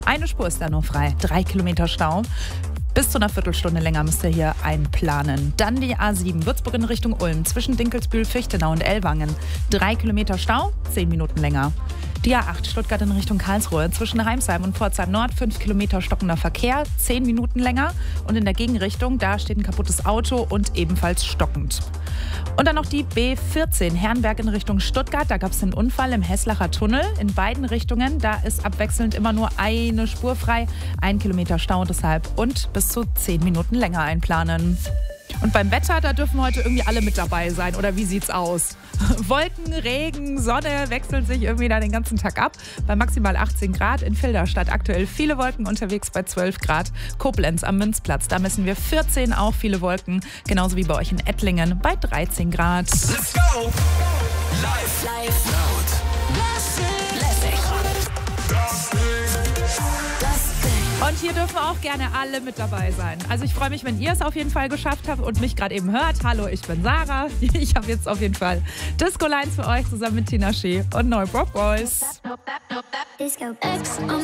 Eine Spur ist da nur frei, 3 Kilometer Stau. Bis zu einer Viertelstunde länger müsst ihr hier einplanen. Dann die A7 Würzburg in Richtung Ulm zwischen Dinkelsbühl, Fichtenau und Ellwangen. 3 Kilometer Stau, 10 Minuten länger. Die A8 Stuttgart in Richtung Karlsruhe zwischen Heimsheim und Pforzheim Nord 5 Kilometer stockender Verkehr, 10 Minuten länger. Und in der Gegenrichtung, da steht ein kaputtes Auto und ebenfalls stockend. Und dann noch die B14 Herrenberg in Richtung Stuttgart. Da gab es einen Unfall im Heßlacher Tunnel in beiden Richtungen. Da ist abwechselnd immer nur eine Spur frei. 1 Kilometer Stau deshalb und bis zu 10 Minuten länger einplanen. Und beim Wetter, da dürfen heute irgendwie alle mit dabei sein. Oder wie sieht's aus? Wolken, Regen, Sonne wechseln sich irgendwie da den ganzen Tag ab. Bei maximal 18 Grad in Filderstadt aktuell viele Wolken, unterwegs bei 12 Grad. Koblenz am Münzplatz, da messen wir 14, auch viele Wolken. Genauso wie bei euch in Ettlingen bei 13 Grad. Let's go! Live, laut, lässig. Und hier dürfen auch gerne alle mit dabei sein. Also ich freue mich, wenn ihr es auf jeden Fall geschafft habt und mich gerade eben hört. Hallo, ich bin Sarah. Ich habe jetzt auf jeden Fall Disco Lines für euch zusammen mit Tina Shee und Neubrock Boys.